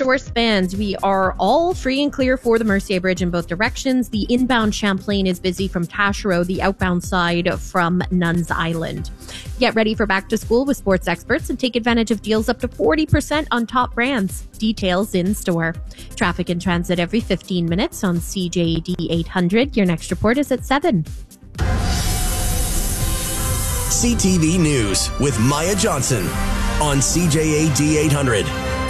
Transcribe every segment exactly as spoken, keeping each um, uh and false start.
shore spans. We are all free and clear for the Mercier Bridge in both directions. The inbound Champlain is busy from Taschereau, the outbound side from Nuns Island. Get ready for back to school with sports experts and take advantage of deals up to forty percent on top brands. Details in store. Traffic and transit every fifteen minutes on C J A D eight hundred. Your next report is at seven. C T V News with Maya Johnson on C J A D eight hundred.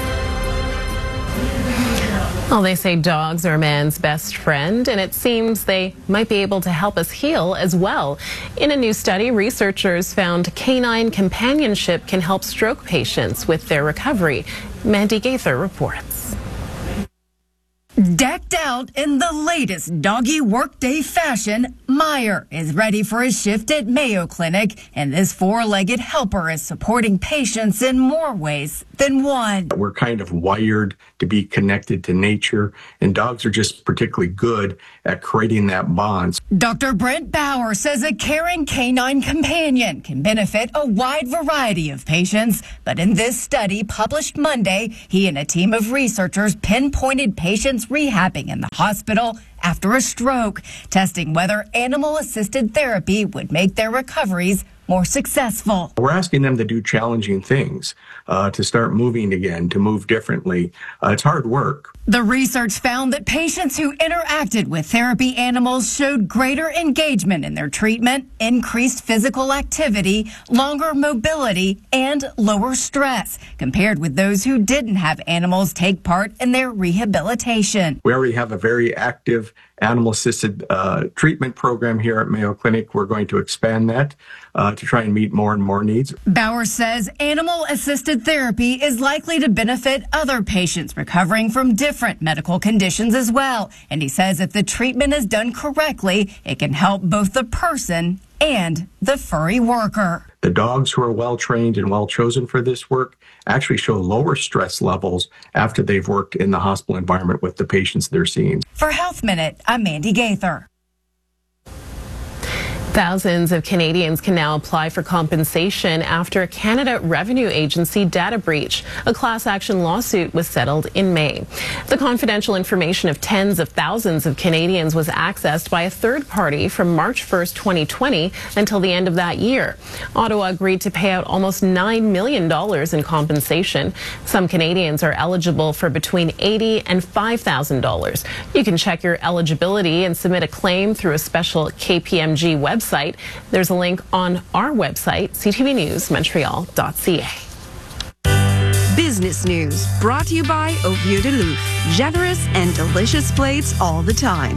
Well, they say dogs are man's best friend, and it seems they might be able to help us heal as well. In a new study, researchers found canine companionship can help stroke patients with their recovery. Mandy Gaither reports. Decked out in the latest doggy workday fashion, Meyer is ready for his shift at Mayo Clinic, and this four-legged helper is supporting patients in more ways than one. We're kind of wired to be connected to nature, and dogs are just particularly good at creating that bond. Doctor Brent Bauer says a caring canine companion can benefit a wide variety of patients, but in this study published Monday, he and a team of researchers pinpointed patients rehabbing in the hospital after a stroke, testing whether animal-assisted therapy would make their recoveries more successful. We're asking them to do challenging things, uh, to start moving again, to move differently. Uh, it's hard work. The research found that patients who interacted with therapy animals showed greater engagement in their treatment, increased physical activity, longer mobility, and lower stress compared with those who didn't have animals take part in their rehabilitation. We already have a very active animal-assisted uh, treatment program here at Mayo Clinic. We're going to expand that uh, to try and meet more and more needs. Bauer says animal-assisted therapy is likely to benefit other patients recovering from different medical conditions as well. And he says if the treatment is done correctly, it can help both the person and the furry worker. The dogs who are well trained and well chosen for this work actually show lower stress levels after they've worked in the hospital environment with the patients they're seeing. For Health Minute, I'm Mandy Gaither. Thousands of Canadians can now apply for compensation after a Canada Revenue Agency data breach. A class action lawsuit was settled in May. The confidential information of tens of thousands of Canadians was accessed by a third party from March first, twenty twenty until the end of that year. Ottawa agreed to pay out almost nine million dollars in compensation. Some Canadians are eligible for between eighty thousand dollars and five thousand dollars. You can check your eligibility and submit a claim through a special K P M G website. There's a link on our website, c t v news montreal dot c a. Business news brought to you by Au Vieux de Louf. Generous and delicious plates all the time.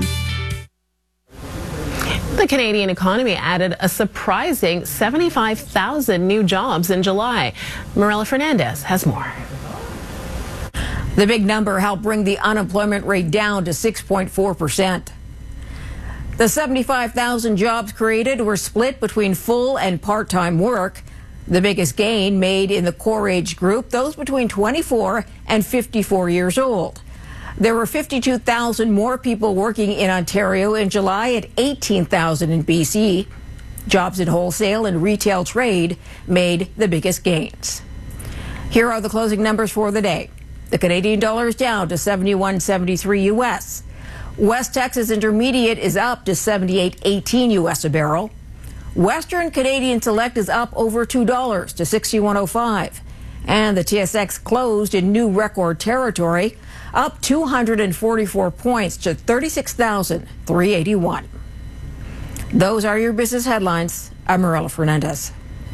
The Canadian economy added a surprising seventy-five thousand new jobs in July. Marilla Fernandez has more. The big number helped bring the unemployment rate down to six point four percent. The seventy-five thousand jobs created were split between full and part-time work. The biggest gain made in the core age group, those between twenty-four and fifty-four years old. There were fifty-two thousand more people working in Ontario in July at eighteen thousand in B C. Jobs in wholesale and retail trade made the biggest gains. Here are the closing numbers for the day. The Canadian dollar is down to seventy-one seventy-three U S. West Texas Intermediate is up to seventy-eight eighteen U S a barrel. Western Canadian Select is up over two dollars to sixty-one oh five. And the T S X closed in new record territory, up two hundred forty-four points to thirty-six thousand three hundred eighty-one. Those are your business headlines. I'm Marilla Fernandez.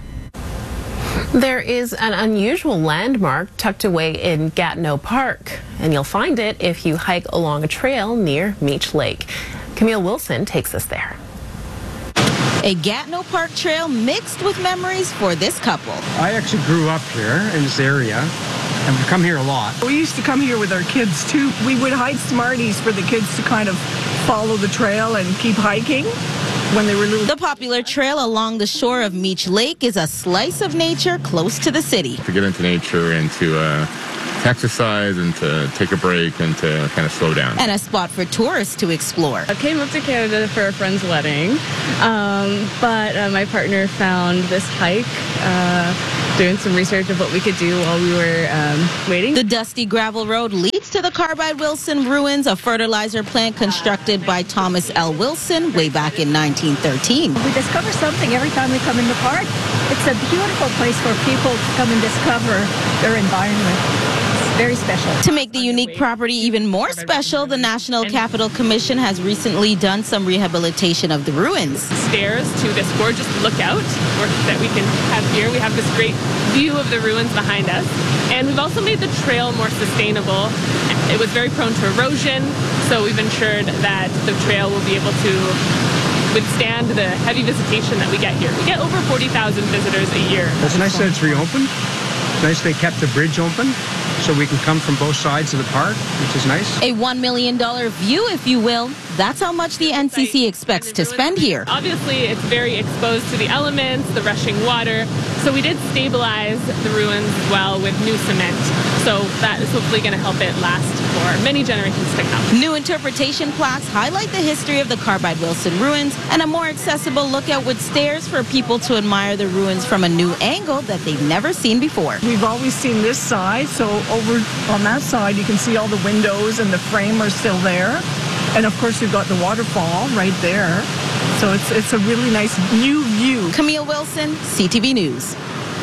There is an unusual landmark tucked away in Gatineau Park, and you'll find it if you hike along a trail near Meech Lake. Camille Wilson takes us there. A Gatineau Park trail mixed with memories for this couple. I actually grew up here in this area, and we come here a lot. We used to come here with our kids too. We would hide Smarties for the kids to kind of follow the trail and keep hiking when they were little. The popular trail along the shore of Meech Lake is a slice of nature close to the city. To get into nature and to uh, exercise and to take a break and to kind of slow down. And a spot for tourists to explore. I came up to Canada for a friend's wedding, um, but uh, my partner found this hike uh, doing some research of what we could do while we were um, waiting. The dusty gravel road leads to the Carbide Wilson ruins, a fertilizer plant constructed by Thomas L. Wilson way back in nineteen thirteen. We discover something every time we come in the park. It's a beautiful place for people to come and discover their environment. It's very special. To make the unique property even more special, the National Capital Commission has recently done some rehabilitation of the ruins. Stairs to this gorgeous lookout that we can have here. We have this great view of the ruins behind us. And we've also made the trail more sustainable. It was very prone to erosion, so we've ensured that the trail will be able to withstand the heavy visitation that we get here. We get over forty thousand visitors a year. It's nice that it's reopened. It's nice they kept the bridge open so we can come from both sides of the park, which is nice. A one million dollars view, if you will. That's how much the N C C expects to spend here. Obviously, it's very exposed to the elements, the rushing water. So we did stabilize the ruins as well with new cement. So that is hopefully going to help it last for many generations to come. New interpretation plaques highlight the history of the Carbide Wilson ruins and a more accessible lookout with stairs for people to admire the ruins from a new angle that they've never seen before. We've always seen this side, so over on that side you can see all the windows and the frame are still there. And of course you've got the waterfall right there. So it's, it's a really nice new view. Camille Wilson, C T V News.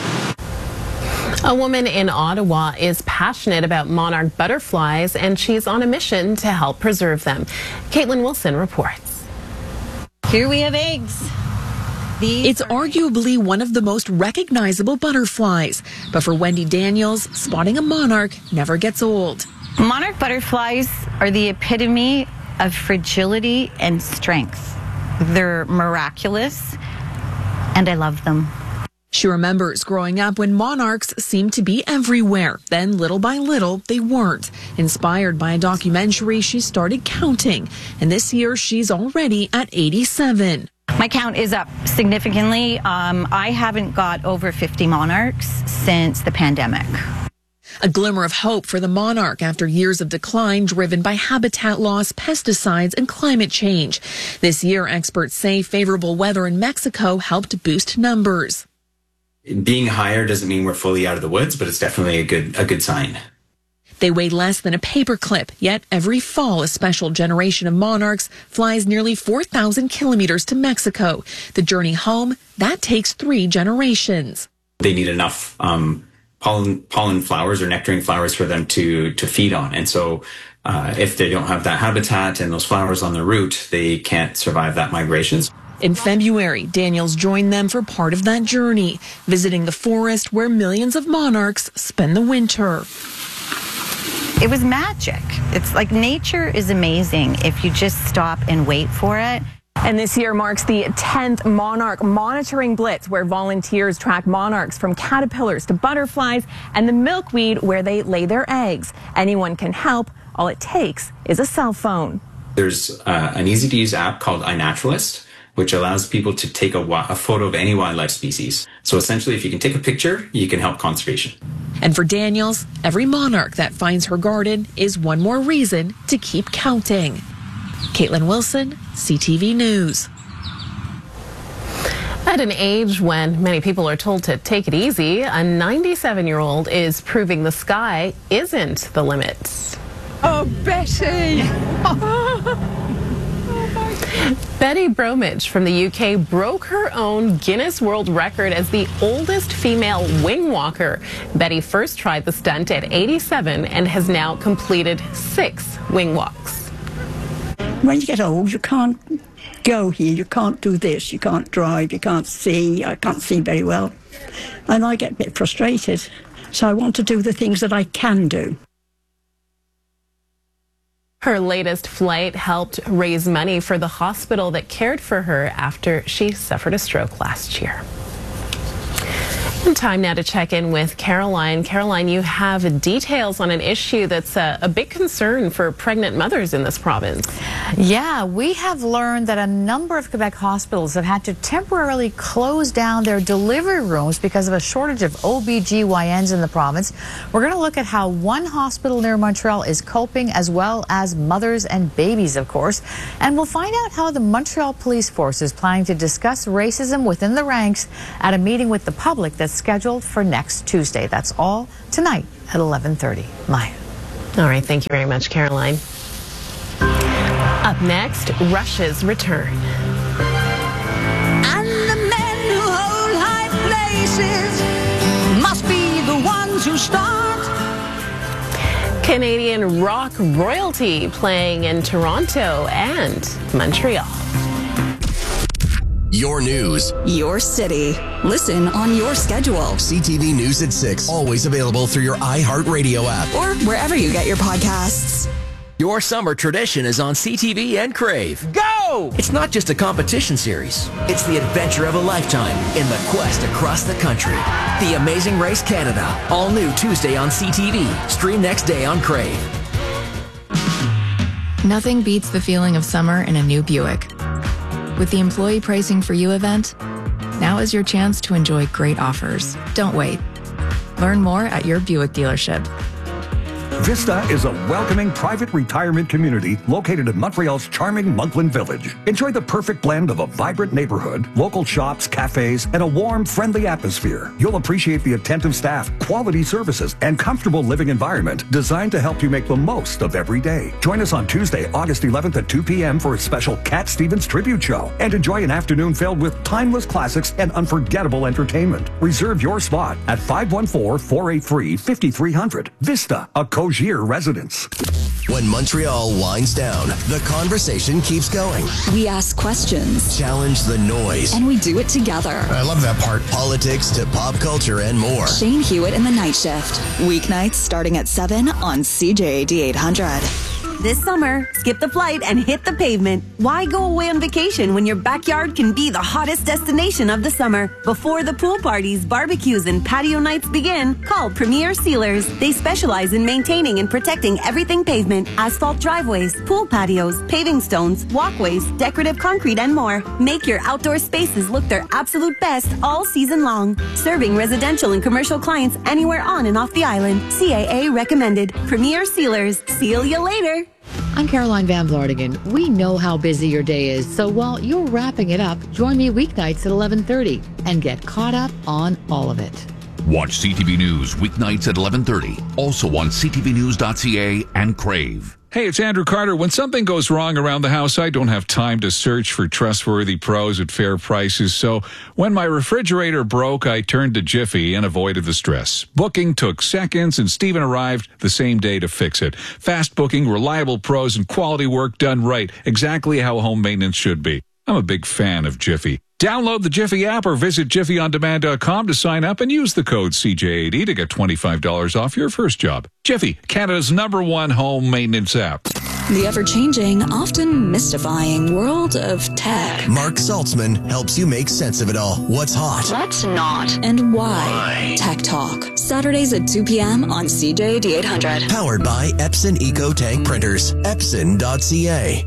A woman in Ottawa is passionate about monarch butterflies, and she's on a mission to help preserve them. Caitlin Wilson reports. Here we have eggs. These it's arguably one of the most recognizable butterflies, but for Wendy Daniels, spotting a monarch never gets old. Monarch butterflies are the epitome of fragility and strength. They're miraculous, and I love them. She remembers growing up when monarchs seemed to be everywhere. Then, little by little, they weren't. Inspired by a documentary, she started counting. And this year, she's already at eighty-seven. My count is up significantly. Um, I haven't got over fifty monarchs since the pandemic. A glimmer of hope for the monarch after years of decline driven by habitat loss, pesticides, and climate change. This year, experts say favorable weather in Mexico helped boost numbers. Being higher doesn't mean we're fully out of the woods, but it's definitely a good a good sign. They weigh less than a paperclip, yet every fall a special generation of monarchs flies nearly four thousand kilometers to Mexico. The journey home, that takes three generations. They need enough um, pollen pollen flowers or nectaring flowers for them to to feed on, and so uh, if they don't have that habitat and those flowers on the route, they can't survive that migration. In February, Daniels joined them for part of that journey, visiting the forest where millions of monarchs spend the winter. It was magic. It's like nature is amazing if you just stop and wait for it. And this year marks the tenth Monarch Monitoring Blitz, where volunteers track monarchs from caterpillars to butterflies and the milkweed where they lay their eggs. Anyone can help. All it takes is a cell phone. There's uh, an easy-to-use app called iNaturalist, which allows people to take a, a photo of any wildlife species. So essentially, if you can take a picture, you can help conservation. And for Daniels, every monarch that finds her garden is one more reason to keep counting. Caitlin Wilson, C T V News. At an age when many people are told to take it easy, a ninety-seven-year-old is proving the sky isn't the limit. Oh, Betty! Betty Bromwich from the U K broke her own Guinness World Record as the oldest female wing walker. Betty first tried the stunt at eighty-seven and has now completed six wing walks. When you get old, you can't go here, you can't do this, you can't drive, you can't see. I can't see very well. And I get a bit frustrated. So I want to do the things that I can do. Her latest flight helped raise money for the hospital that cared for her after she suffered a stroke last year. And time now to check in with Caroline. Caroline, you have details on an issue that's a, a big concern for pregnant mothers in this province. Yeah, we have learned that a number of Quebec hospitals have had to temporarily close down their delivery rooms because of a shortage of O B G Y Ns in the province. We're going to look at how one hospital near Montreal is coping, as well as mothers and babies, of course. And we'll find out how the Montreal Police Force is planning to discuss racism within the ranks at a meeting with the public that's is scheduled for next Tuesday. That's all tonight at eleven thirty. Maya. All right, thank you very much, Caroline. Up next, Rush's return. And the men who hold high places must be the ones who start. Canadian rock royalty playing in Toronto and Montreal. Your news. Your city. Listen on your schedule. C T V News at six. Always available through your iHeartRadio app. Or wherever you get your podcasts. Your summer tradition is on C T V and Crave. Go! It's not just a competition series. It's the adventure of a lifetime in the quest across the country. The Amazing Race Canada. All new Tuesday on C T V. Stream next day on Crave. Nothing beats the feeling of summer in a new Buick. With the Employee Pricing for You event, now is your chance to enjoy great offers. Don't wait. Learn more at your Buick dealership. Vista is a welcoming private retirement community located in Montreal's charming Monkland Village. Enjoy the perfect blend of a vibrant neighborhood, local shops, cafes, and a warm, friendly atmosphere. You'll appreciate the attentive staff, quality services, and comfortable living environment designed to help you make the most of every day. Join us on Tuesday, August eleventh at two p.m. for a special Cat Stevens tribute show and enjoy an afternoon filled with timeless classics and unforgettable entertainment. Reserve your spot at five one four, four eight three, five three zero zero. Vista, a Cogier residence. When Montreal winds down, the conversation keeps going. We ask questions. Challenge the noise. And we do it together. I love that part. Politics to pop culture and more. Shane Hewitt in the Night Shift. Weeknights starting at seven on C J A D eight hundred. This summer, skip the flight and hit the pavement. Why go away on vacation when your backyard can be the hottest destination of the summer? Before the pool parties, barbecues, and patio nights begin, call Premier Sealers. They specialize in maintaining and protecting everything pavement, asphalt driveways, pool patios, paving stones, walkways, decorative concrete, and more. Make your outdoor spaces look their absolute best all season long. Serving residential and commercial clients anywhere on and off the island. C A A recommended. Premier Sealers. Seal you later. I'm Caroline Van Vlardingen. We know how busy your day is, so while you're wrapping it up, join me weeknights at eleven thirty and get caught up on all of it. Watch C T V News weeknights at eleven thirty, also on c t v news dot c a and Crave. Hey, it's Andrew Carter. When something goes wrong around the house, I don't have time to search for trustworthy pros at fair prices. So when my refrigerator broke, I turned to Jiffy and avoided the stress. Booking took seconds, and Steven arrived the same day to fix it. Fast booking, reliable pros, and quality work done right. Exactly how home maintenance should be. I'm a big fan of Jiffy. Download the Jiffy app or visit jiffy on demand dot com to sign up and use the code C J A D to get twenty-five dollars off your first job. Jiffy, Canada's number one home maintenance app. The ever-changing, often mystifying world of tech. Mark Saltzman helps you make sense of it all. What's hot? What's not? And why? Why? Tech Talk. Saturdays at two p.m. on C J A D eight hundred. Powered by Epson EcoTank Printers. Epson dot c a.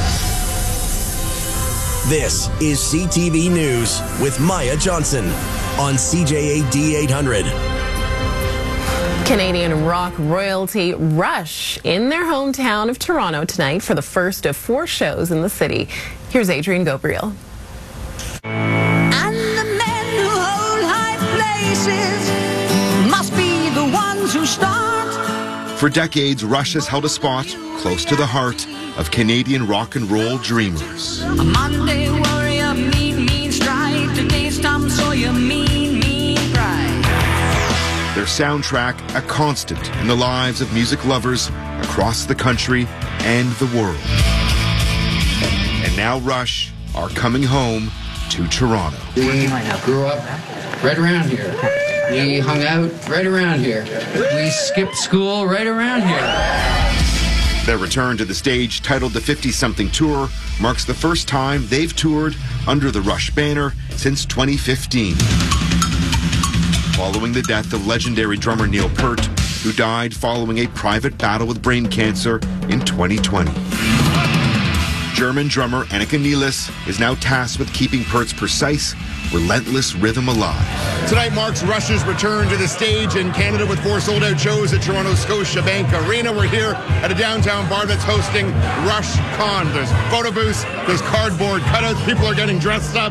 This is C T V News with Maya Johnson on C J A D eight hundred. Canadian rock royalty Rush in their hometown of Toronto tonight for the first of four shows in the city. Here's Adrian Gabriel. And the men who hold high places must be the ones who start. For decades, Rush has held a spot close to the heart of Canadian rock and roll dreamers. A Monday warrior, mean, mean stride. Today's Tom Sawyer, mean, mean pride. Their soundtrack, a constant in the lives of music lovers across the country and the world. And now Rush are coming home to Toronto. We grew up right around here. We hung out right around here. We skipped school right around here. Their return to the stage, titled the fifty-something Tour, marks the first time they've toured under the Rush banner since twenty fifteen. Following the death of legendary drummer Neil Peart, who died following a private battle with brain cancer in twenty twenty. German drummer Annika Nielis is now tasked with keeping Peart's precise, relentless rhythm alive. Tonight marks Rush's return to the stage in Canada with four sold-out shows at Toronto's Scotiabank Arena. We're here at a downtown bar that's hosting Rush Con. There's photo booths, there's cardboard cutouts, people are getting dressed up,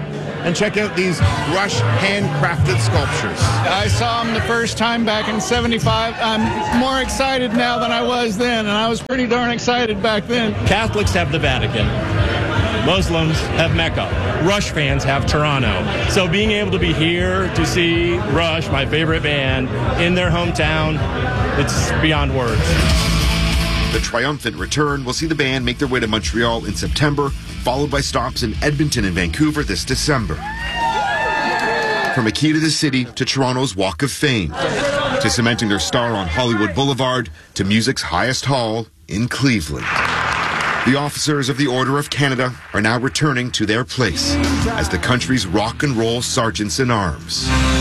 and check out these Rush handcrafted sculptures. I saw them the first time back in seventy-five. I'm more excited now than I was then, and I was pretty darn excited back then. Catholics have the Vatican. Muslims have Mecca. Rush fans have Toronto. So being able to be here to see Rush, my favorite band, in their hometown, it's beyond words. The triumphant return will see the band make their way to Montreal in September, followed by stops in Edmonton and Vancouver this December. From a key to the city to Toronto's Walk of Fame, to cementing their star on Hollywood Boulevard, to music's highest hall in Cleveland. The officers of the Order of Canada are now returning to their place as the country's rock and roll sergeants in arms.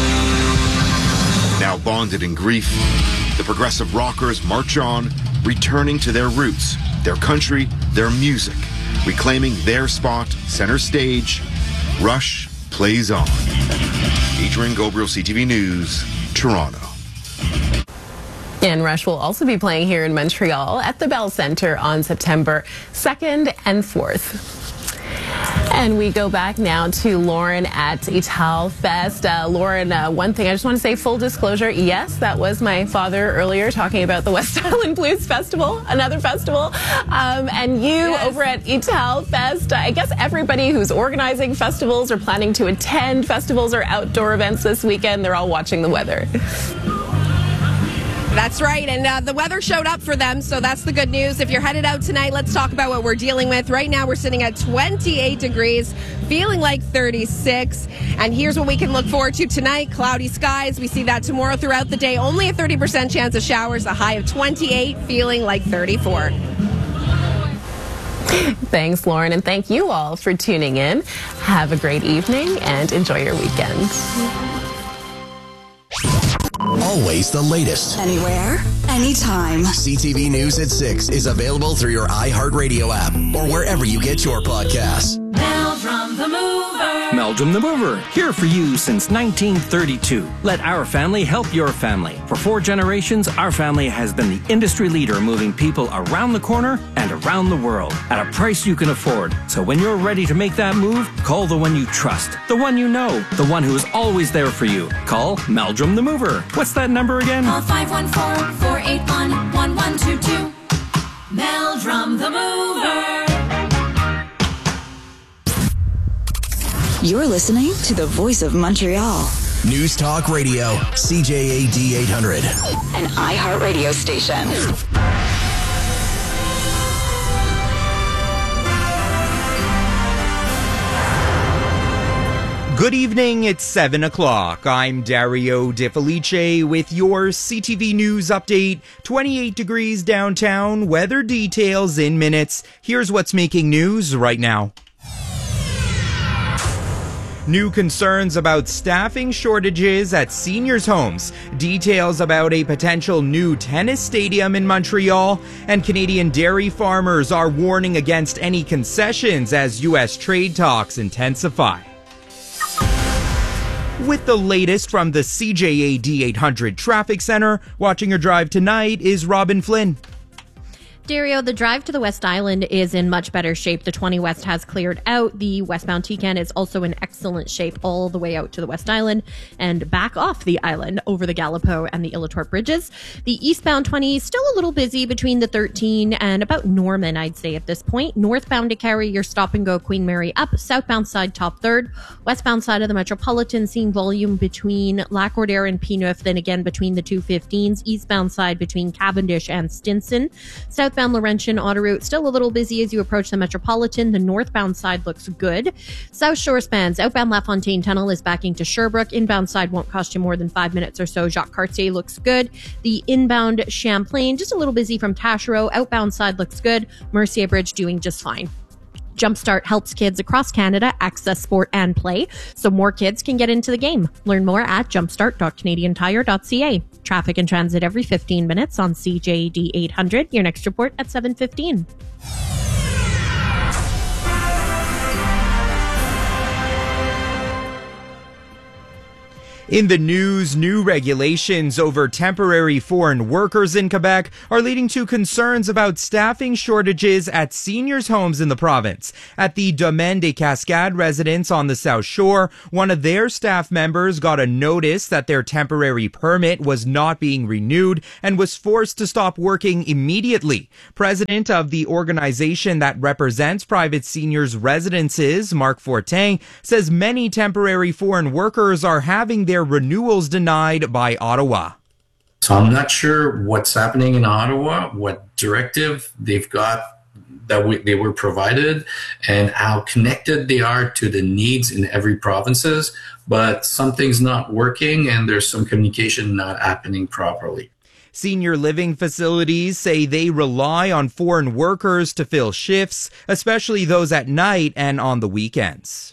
Now bonded in grief, the progressive rockers march on, returning to their roots, their country, their music, reclaiming their spot center stage. Rush plays on. Adrian Gobriel, C T V News, Toronto. And Rush will also be playing here in Montreal at the Bell Centre on September second and fourth. And we go back now to Lauren at Ital Fest. Uh, Lauren, uh, one thing I just want to say, full disclosure, yes, that was my father earlier talking about the West Island Blues Festival, another festival. Um, and you yes. over at Ital Fest, I guess everybody who's organizing festivals or planning to attend festivals or outdoor events this weekend, they're all watching the weather. That's right, and uh, the weather showed up for them, so that's the good news. If you're headed out tonight, let's talk about what we're dealing with. Right now, we're sitting at twenty-eight degrees, feeling like thirty-six. And here's what we can look forward to tonight. Cloudy skies. We see that tomorrow throughout the day. Only a thirty percent chance of showers, a high of twenty-eight, feeling like thirty-four. Thanks, Lauren, and thank you all for tuning in. Have a great evening and enjoy your weekend. Always the latest. Anywhere, anytime. C T V News at six is available through your iHeartRadio app or wherever you get your podcasts. Meldrum the Mover. Meldrum the Mover, here for you since nineteen thirty-two. Let our family help your family. For four generations, our family has been the industry leader moving people around the corner and around the world at a price you can afford. So when you're ready to make that move, call the one you trust, the one you know, the one who is always there for you. Call Meldrum the Mover. What's that number again? Call five one four, four eight one, one one two two. Meldrum the Mover. You're listening to the voice of Montreal. News Talk Radio, C J A D eight hundred. An iHeart radio station. Good evening, it's seven o'clock. I'm Dario De Felice with your C T V News update. twenty-eight degrees downtown, weather details in minutes. Here's what's making news right now. New concerns about staffing shortages at seniors' homes, details about a potential new tennis stadium in Montreal, and Canadian dairy farmers are warning against any concessions as U S trade talks intensify. With the latest from the C J A D eight hundred Traffic Center, watching your drive tonight is Robin Flynn. Dario, the drive to the West Island is in much better shape. The twenty West has cleared out. The westbound T C A N is also in excellent shape all the way out to the West Island and back off the island over the Gallipo and the Illitorp bridges. The eastbound twenty is still a little busy between the thirteen and about Norman, I'd say at this point. Northbound to carry your stop and go Queen Mary up. Southbound side top third. Westbound side of the Metropolitan seeing volume between Lacordaire and P-Neuf, then again between the two fifteens. Eastbound side between Cavendish and Stinson. South Southbound Laurentian Autoroute still a little busy as you approach the Metropolitan. The northbound side looks good. South Shore spans. Outbound LaFontaine Tunnel is backing to Sherbrooke. Inbound side won't cost you more than five minutes or so. Jacques Cartier looks good. The inbound Champlain just a little busy from Taschereau. Outbound side looks good. Mercier Bridge doing just fine. Jumpstart helps kids across Canada access sport and play so more kids can get into the game. Learn more at jumpstart dot canadian tire dot c a. Traffic and transit every fifteen minutes on C J D eight hundred. Your next report at seven fifteen. In the news, new regulations over temporary foreign workers in Quebec are leading to concerns about staffing shortages at seniors' homes in the province. At the Domaine des Cascades residence on the South Shore, one of their staff members got a notice that their temporary permit was not being renewed and was forced to stop working immediately. President of the organization that represents private seniors' residences, Marc Fortin, says many temporary foreign workers are having their renewals denied by Ottawa. So I'm not sure what's happening in Ottawa, what directive they've got that we, they were provided, and how connected they are to the needs in every provinces, but something's not working and there's some communication not happening properly. Senior living facilities say they rely on foreign workers to fill shifts, especially those at night and on the weekends.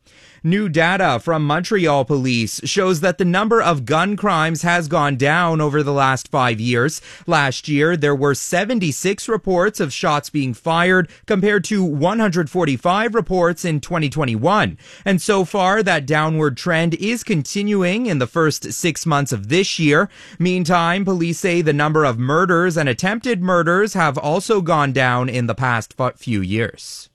New data from Montreal police shows that the number of gun crimes has gone down over the last five years. Last year, there were seventy-six reports of shots being fired compared to one hundred forty-five reports in twenty twenty-one. And so far, that downward trend is continuing in the first six months of this year. Meantime, police say the number of murders and attempted murders have also gone down in the past few years.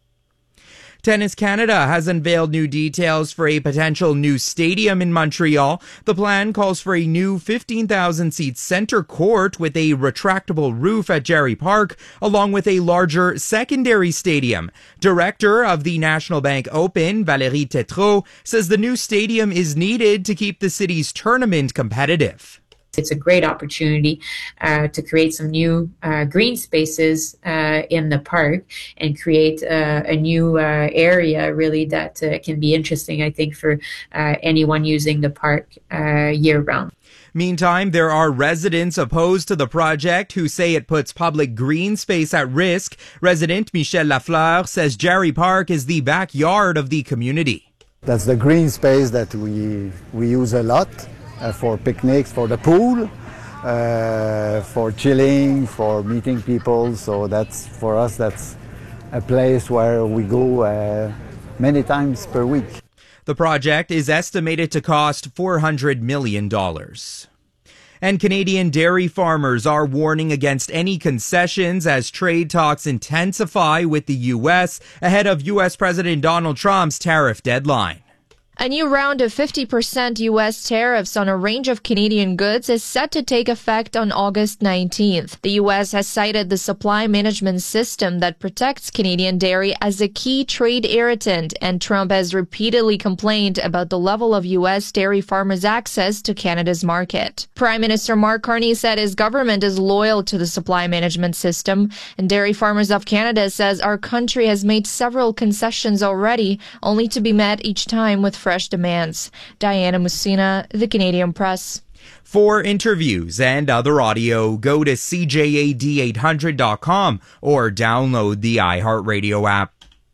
Tennis Canada has unveiled new details for a potential new stadium in Montreal. The plan calls for a new fifteen thousand seat center court with a retractable roof at Gerry Park, along with a larger secondary stadium. Director of the National Bank Open, Valérie Tétrault, says the new stadium is needed to keep the city's tournament competitive. It's a great opportunity uh, to create some new uh, green spaces uh, in the park and create uh, a new uh, area really that uh, can be interesting, I think, for uh, anyone using the park uh, year-round. Meantime, there are residents opposed to the project who say it puts public green space at risk. Resident Michel Lafleur says Gerry Park is the backyard of the community. That's the green space that we, we use a lot. Uh, for picnics, for the pool, uh, for chilling, for meeting people. So that's, for us, that's a place where we go uh, many times per week. The project is estimated to cost four hundred million dollars. And Canadian dairy farmers are warning against any concessions as trade talks intensify with the U S ahead of U S President Donald Trump's tariff deadline. A new round of fifty percent U S tariffs on a range of Canadian goods is set to take effect on August nineteenth. The U S has cited the supply management system that protects Canadian dairy as a key trade irritant, and Trump has repeatedly complained about the level of U S dairy farmers' access to Canada's market. Prime Minister Mark Carney said his government is loyal to the supply management system, and Dairy Farmers of Canada says our country has made several concessions already, only to be met each time with fresh demands. Diana Musina, The Canadian Press. For interviews and other audio, go to C J A D eight hundred dot com or download the iHeartRadio app.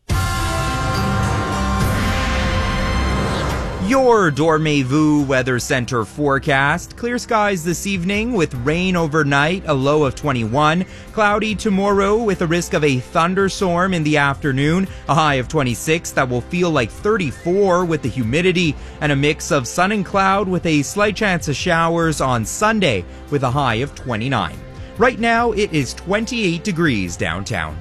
Your Dormez-vous Weather Center forecast. Clear skies this evening with rain overnight, a low of twenty-one. Cloudy tomorrow with a risk of a thunderstorm in the afternoon, a high of twenty-six that will feel like thirty-four with the humidity, and a mix of sun and cloud with a slight chance of showers on Sunday with a high of twenty-nine. Right now it is twenty-eight degrees downtown.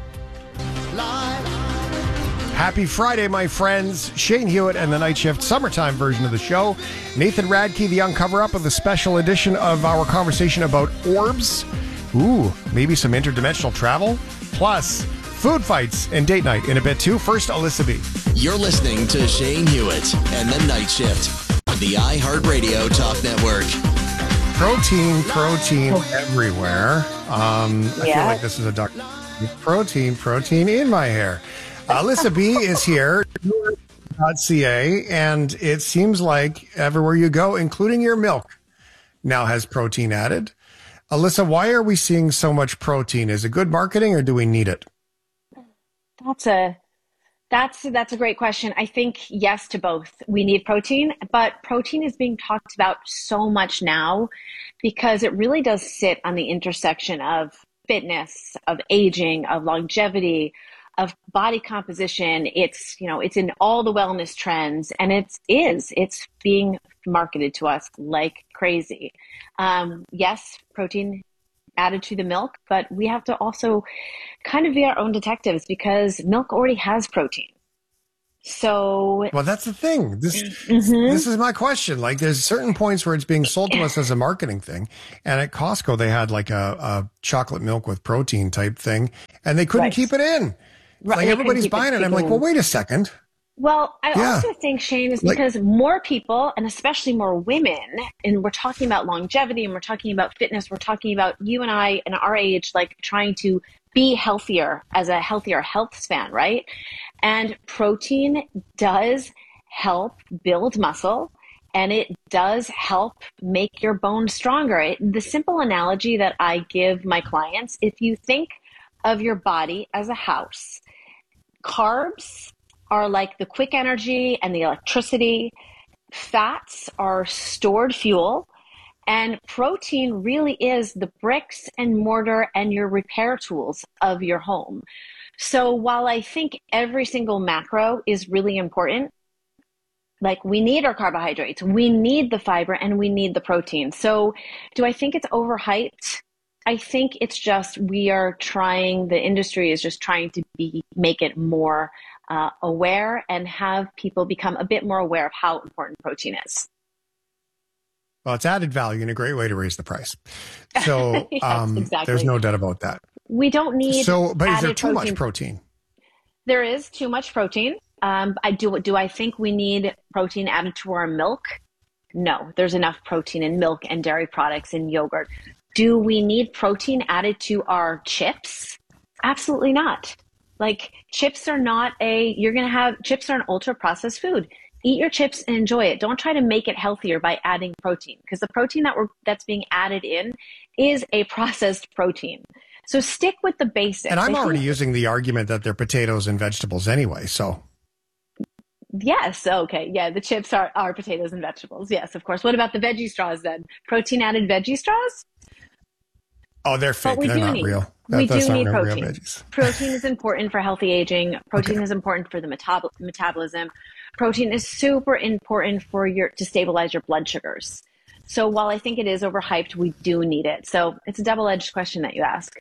Happy Friday, my friends. Shane Hewitt and the Night Shift summertime version of the show. Nathan Radke, the uncover-up of the special edition of our conversation about orbs. Ooh, maybe some interdimensional travel. Plus, food fights and date night in a bit, too. First, Alyssa B. You're listening to Shane Hewitt and the Night Shift on the iHeartRadio Talk Network. Protein, protein everywhere. Um, I Yeah. feel like this is a duck. Protein, protein in my hair. Alyssa B is here, .ca, and it seems like everywhere you go, including your milk, now has protein added. Alyssa, why are we seeing so much protein? Is it good marketing or do we need it? That's a that's that's a great question. I think yes to both. We need protein, but protein is being talked about so much now because it really does sit on the intersection of fitness, of aging, of longevity, of body composition. It's, you know, it's in all the wellness trends, and it's is, it's being marketed to us like crazy. Um, yes, protein added to the milk, but we have to also kind of be our own detectives because milk already has protein. So, well, that's the thing. This mm-hmm. this is my question. Like, there's certain points where it's being sold to us as a marketing thing, and at Costco they had like a, a chocolate milk with protein type thing, and they couldn't right. keep it in. Right. Like everybody's buying it. it. I'm like, well, wait a second. Well, I yeah. also think, Shane, is like, because more people, and especially more women, and we're talking about longevity, and we're talking about fitness, we're talking about you and I and our age, like trying to be healthier as a healthier health span, right? And protein does help build muscle, and it does help make your bones stronger. It, the simple analogy that I give my clients, if you think of your body as a house, carbs are like the quick energy and the electricity. Fats are stored fuel. And protein really is the bricks and mortar and your repair tools of your home. So while I think every single macro is really important, like we need our carbohydrates, we need the fiber, and we need the protein. So do I think it's overhyped? I think it's just we are trying, the industry is just trying to be make it more uh, aware and have people become a bit more aware of how important protein is. Well, it's added value and a great way to raise the price. So yes, um, exactly. There's no doubt about that. We don't need. So, but is there too protein. much protein? There is too much protein. Um, I do. Do I think we need protein added to our milk? No, there's enough protein in milk and dairy products and yogurt. Do we need protein added to our chips? Absolutely not. Like chips are not a. You're gonna have chips are an ultra processed food. Eat your chips and enjoy it. Don't try to make it healthier by adding protein, because the protein that we're that's being added in is a processed protein. So stick with the basics. And I'm I already think, using the argument that they're potatoes and vegetables anyway. So yes, okay, yeah, the chips are, are potatoes and vegetables. Yes, of course. What about the veggie straws then? Protein added veggie straws? Oh, they're fake. They're not need, real. That, we that's do not need real protein. veggies. Protein is important for healthy aging. Protein okay. is important for the metab- metabolism. Protein is super important for your to stabilize your blood sugars. So while I think it is overhyped, we do need it. So it's a double-edged question that you ask.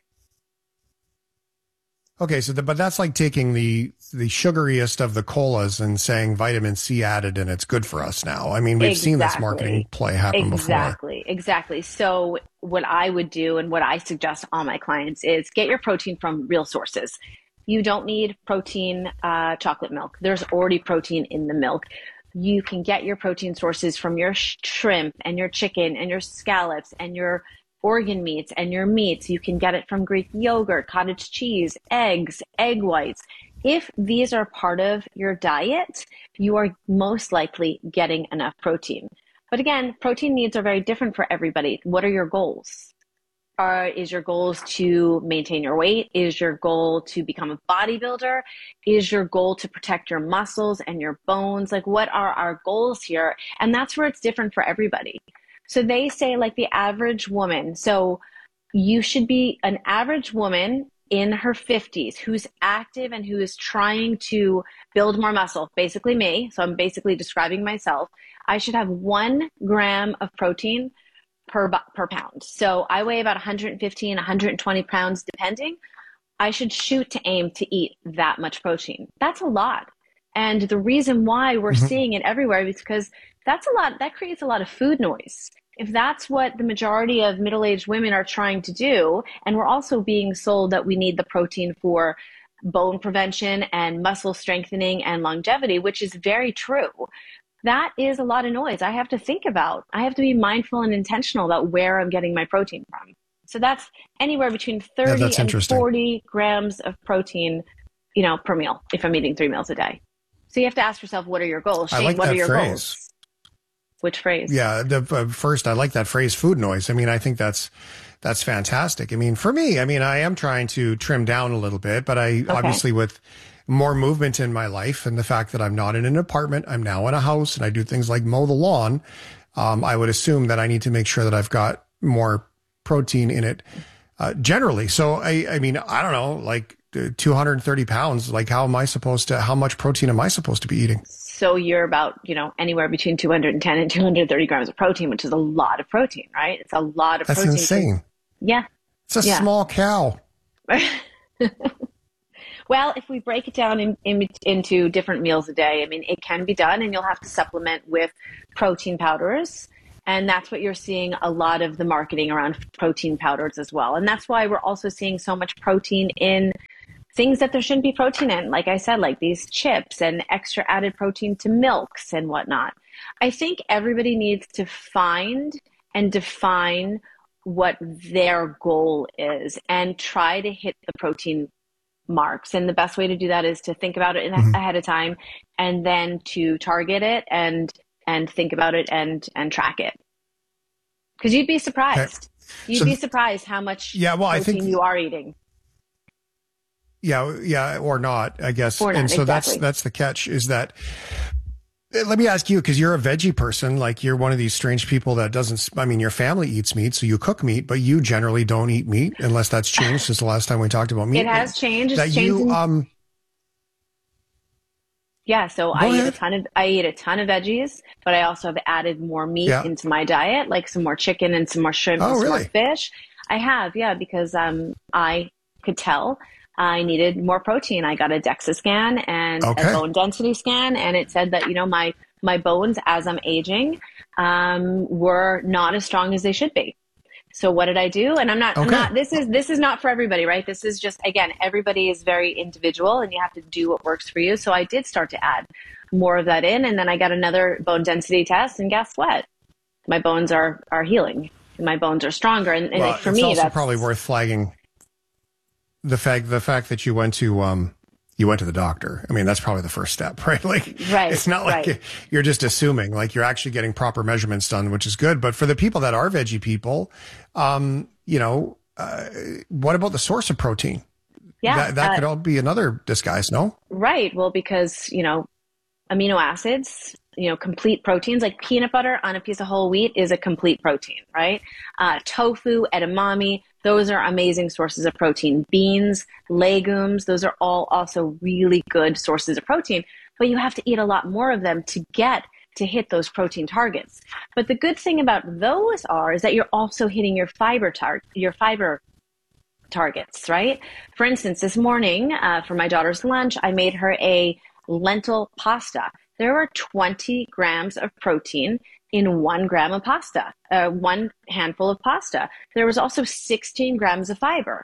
Okay, so the, but that's like taking the the sugariest of the colas and saying vitamin C added and it's good for us now. I mean, we've exactly. seen this marketing play happen exactly. before. Exactly, exactly. So what I would do and what I suggest all my clients is get your protein from real sources. You don't need protein uh, chocolate milk. There's already protein in the milk. You can get your protein sources from your sh- shrimp and your chicken and your scallops and your organ meats and your meats. You can get it from Greek yogurt, cottage cheese, eggs, egg whites. If these are part of your diet, you are most likely getting enough protein. But again, protein needs are very different for everybody. What are your goals? Are, is your goals to maintain your weight? Is your goal to become a bodybuilder? Is your goal to protect your muscles and your bones? Like, what are our goals here? And that's where it's different for everybody. So they say like the average woman. So you should be an average woman in her fifties who's active and who is trying to build more muscle, basically me. So I'm basically describing myself. I should have one gram of protein per per pound. So I weigh about one hundred fifteen, one hundred twenty pounds depending. I should shoot to aim to eat that much protein. That's a lot. And the reason why we're mm-hmm. seeing it everywhere is because that's a lot, that creates a lot of food noise. If that's what the majority of middle-aged women are trying to do, and we're also being sold that we need the protein for bone prevention and muscle strengthening and longevity, which is very true, that is a lot of noise. I have to think about, I have to be mindful and intentional about where I'm getting my protein from. So that's anywhere between thirty yeah, and forty grams of protein, you know, per meal, if I'm eating three meals a day. So you have to ask yourself, what are your goals? Shane, I like what that are your phrase. goals? Which phrase? Yeah, the, uh, first, I like that phrase, food noise. I mean, I think that's that's fantastic. I mean, for me, I mean, I am trying to trim down a little bit, but I okay. obviously with more movement in my life and the fact that I'm not in an apartment, I'm now in a house and I do things like mow the lawn. Um, I would assume that I need to make sure that I've got more protein in it uh, generally. So I, I mean, I don't know, like uh, two hundred thirty pounds. Like, how am I supposed to? How much protein am I supposed to be eating? So you're about, you know, anywhere between two hundred ten and two hundred thirty grams of protein, which is a lot of protein, right? It's a lot of That's protein. insane. Yeah. It's a yeah. small cow. Well, if we break it down in, in, into different meals a day, I mean, it can be done, and you'll have to supplement with protein powders. And that's what you're seeing a lot of the marketing around protein powders as well. And that's why we're also seeing so much protein in things that there shouldn't be protein in. Like I said, like these chips and extra added protein to milks and whatnot. I think everybody needs to find and define what their goal is and try to hit the protein marks. And the best way to do that is to think about it mm-hmm. ahead of time, and then to target it and and think about it and and track it. Because you'd be surprised. Okay. You'd so, be surprised how much yeah, well, protein I think, you are eating. Yeah, yeah, or not, I guess. Or not, and so exactly. that's that's the catch, is that, let me ask you, because you're a veggie person, like you're one of these strange people that doesn't, I mean, your family eats meat, so you cook meat, but you generally don't eat meat unless that's changed since the last time we talked about meat. It has changed. It's that changed you, in- um, Yeah, so Go I ahead. eat a ton of I eat a ton of veggies, but I also have added more meat Yeah. into my diet, like some more chicken and some more shrimp Oh, and some really? more fish. I have, yeah, because um I could tell I needed more protein. I got a DEXA scan and Okay. a bone density scan, and it said that, you know, my my bones as I'm aging um were not as strong as they should be. So what did I do? And I'm not, I'm Okay. not, this is, this is not for everybody, right? This is just, again, everybody is very individual and you have to do what works for you. So I did start to add more of that in. And then I got another bone density test, and guess what? My bones are, are healing. My bones are stronger. And, and well, for it's me, also that's probably worth flagging the fact, the fact that you went to, um, you went to the doctor. I mean, that's probably the first step, right? Like, Right, it's not like right. you're just assuming, like you're actually getting proper measurements done, which is good. But for the people that are veggie people, um, you know, uh, what about the source of protein? Yeah, That, that uh, could all be another disguise, no? right. Well, because, you know, amino acids, you know, complete proteins, like peanut butter on a piece of whole wheat is a complete protein, right? Uh, tofu, edamame, those are amazing sources of protein. Beans, legumes, those are all also really good sources of protein, but you have to eat a lot more of them to get to hit those protein targets. But the good thing about those are is that you're also hitting your fiber tar- your fiber targets, right? For instance, this morning uh, for my daughter's lunch, I made her a lentil pasta. There were twenty grams of protein in one gram of pasta, uh, one handful of pasta. There was also sixteen grams of fiber.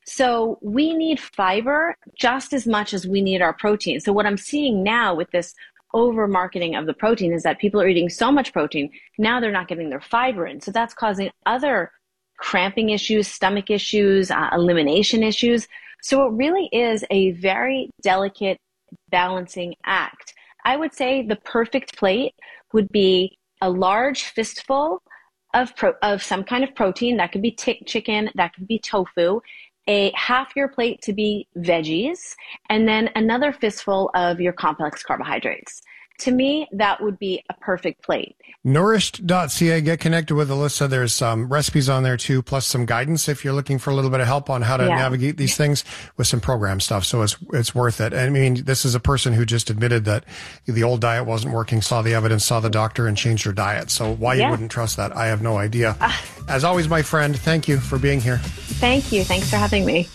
So we need fiber just as much as we need our protein. So what I'm seeing now with this over marketing of the protein is that people are eating so much protein, now they're not getting their fiber in. So that's causing other cramping issues, stomach issues, uh, elimination issues. So it really is a very delicate balancing act. I would say the perfect plate would be a large fistful of pro- of some kind of protein. That could be t- chicken, that could be tofu, a half your plate to be veggies, and then another fistful of your complex carbohydrates. To me, that would be a perfect plate. Nourished dot c a. Get connected with Alyssa. There's some recipes on there too, plus some guidance if you're looking for a little bit of help on how to Yeah. navigate these things with some program stuff. So it's it's worth it. I mean, this is a person who just admitted that the old diet wasn't working, saw the evidence, saw the doctor, and changed her diet. So why Yeah. you wouldn't trust that, I have no idea. As always, my friend, thank you for being here. Thank you. Thanks for having me.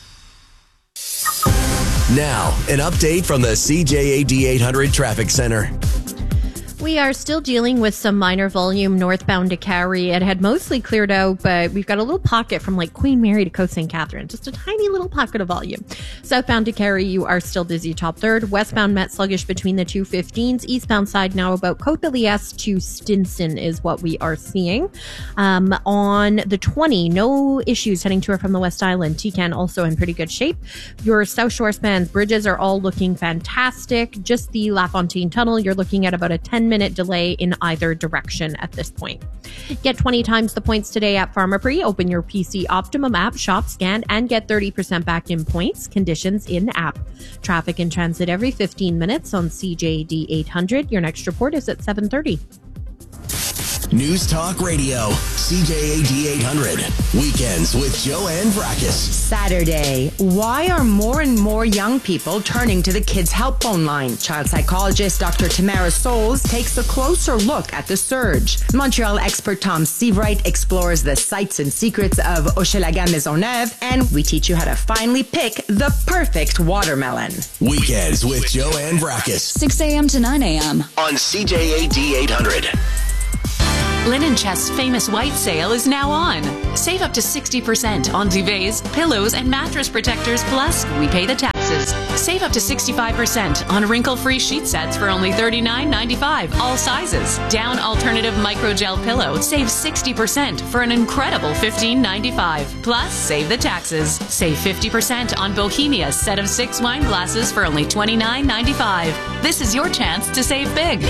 Now, an update from the C J A D eight hundred Traffic Center. We are still dealing with some minor volume northbound to Cowrie. It had mostly cleared out, but we've got a little pocket from like Queen Mary to Coast Saint Catherine. Just a tiny little pocket of volume. Southbound to Cowrie, you are still busy top third. Westbound met sluggish between the two fifteens. Eastbound side now about Côte-de-Liesse to Stinson is what we are seeing. Um, on the twenty, no issues heading to or from the West Island. T C A N also in pretty good shape. Your South Shore spans, bridges are all looking fantastic. Just the LaFontaine Tunnel, you're looking at about a ten minute delay in either direction at this point. Get twenty times the points today at Pharmaprix. Open your P C Optimum app, shop, scan, and get thirty percent back in points. Conditions in app. Traffic in transit every fifteen minutes on C J D eight hundred. Your next report is at seven thirty. News Talk Radio, C J A D eight hundred. Weekends with Joanne Vracus. Saturday. Why are more and more young people turning to the Kids Help Phone line? Child psychologist Doctor Tamara Souls takes a closer look at the surge. Montreal expert Tom Seavright explores the sights and secrets of Hochelaga Maisonneuve, and we teach you how to finally pick the perfect watermelon. Weekends with Joanne Vracus. six a.m. to nine a.m. on C J A D eight hundred. Linen Chest's famous white sale is now on. Save up to sixty percent on duvets, pillows, and mattress protectors, plus we pay the taxes. Save up to sixty-five percent on wrinkle-free sheet sets for only thirty-nine ninety-five, all sizes. Down Alternative Microgel Pillow, save sixty percent for an incredible fifteen ninety-five. Plus, save the taxes. Save fifty percent on Bohemia's set of six wine glasses for only twenty-nine ninety-five. This is your chance to save big.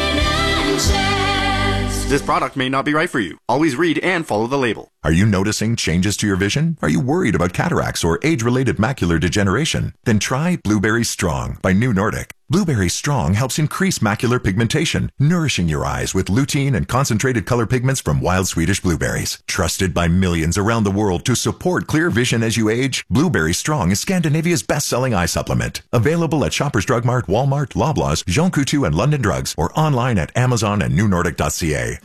This product may not be right for you. Always read and follow the label. Are you noticing changes to your vision? Are you worried about cataracts or age-related macular degeneration? Then try Blueberry Strong by New Nordic. Blueberry Strong helps increase macular pigmentation, nourishing your eyes with lutein and concentrated color pigments from wild Swedish blueberries. Trusted by millions around the world to support clear vision as you age, Blueberry Strong is Scandinavia's best-selling eye supplement. Available at Shoppers Drug Mart, Walmart, Loblaws, Jean Coutu, and London Drugs, or online at Amazon and new nordic dot c a.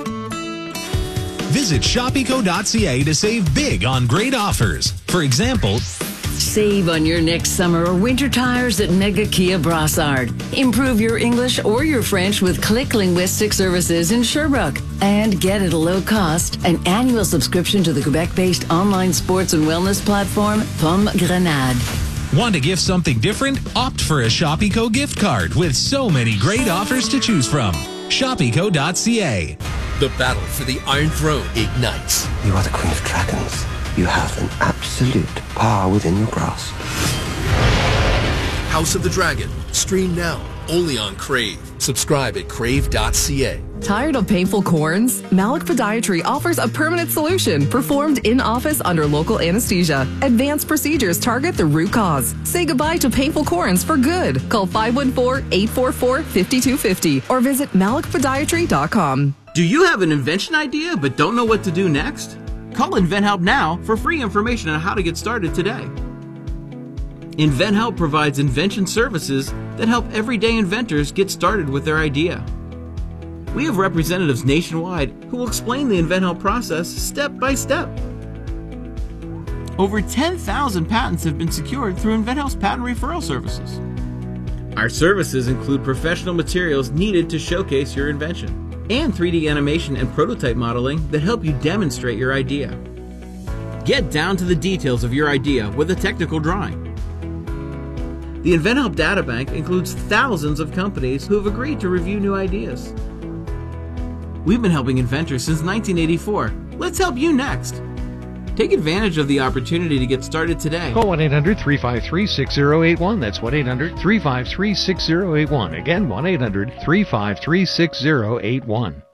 Visit shopeco dot c a to save big on great offers. For example, save on your next summer or winter tires at Mega Kia Brassard. Improve your English or your French with Click Linguistic Services in Sherbrooke. And get at a low cost an annual subscription to the Quebec-based online sports and wellness platform Pomme Grenade. Want to gift something different? Opt for a Shopeco gift card with so many great offers to choose from. shopeco dot c a. The battle for the Iron Throne ignites. You are the Queen of Dragons. You have an absolute power within your grasp. House of the Dragon. Stream now. Only on Crave. Subscribe at crave dot c a. Tired of painful corns? Malik Podiatry offers a permanent solution performed in office under local anesthesia. Advanced procedures target the root cause. Say goodbye to painful corns for good. Call five one four, eight four four, five two five zero or visit malik podiatry dot com. Do you have an invention idea but don't know what to do next? Call InventHelp now for free information on how to get started today. InventHelp provides invention services that help everyday inventors get started with their idea. We have representatives nationwide who will explain the InventHelp process step by step. Over ten thousand patents have been secured through InventHelp's patent referral services. Our services include professional materials needed to showcase your invention, and three D animation and prototype modeling that help you demonstrate your idea. Get down to the details of your idea with a technical drawing. The InventHelp Databank includes thousands of companies who have agreed to review new ideas. We've been helping inventors since nineteen eighty-four. Let's help you next. Take advantage of the opportunity to get started today. Call one eight hundred, three five three, six zero eight one. That's one eight hundred, three five three, six zero eight one. Again, one eight hundred, three five three, six zero eight one.